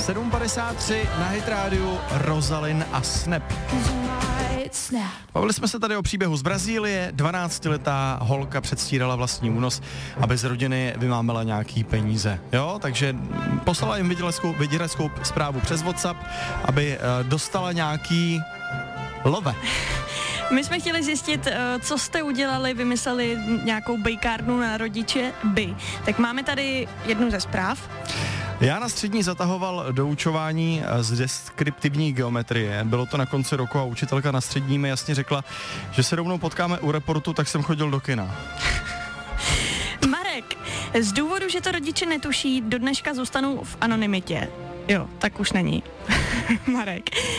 7:53 na Hit Radio Rosalind a Snap. Bavili jsme se tady o příběhu z Brazílie. 12letá holka předstírala vlastní únos, aby z rodiny vymámela nějaký peníze. Jo, takže poslala jim vyděleckou zprávu přes WhatsApp, aby dostala nějaký love. My jsme chtěli zjistit, co jste udělali, vymysleli nějakou bejkárnu na rodiče by. Tak máme tady jednu ze zpráv. Já na střední zatahoval doučování z deskriptivní geometrie. Bylo to na konci roku a učitelka na střední mi jasně řekla, že se rovnou potkáme u reportu, tak jsem chodil do kina. Marek, z důvodu, že to rodiče netuší, do dneška zůstanou v anonymitě. Jo, tak už není. Marek.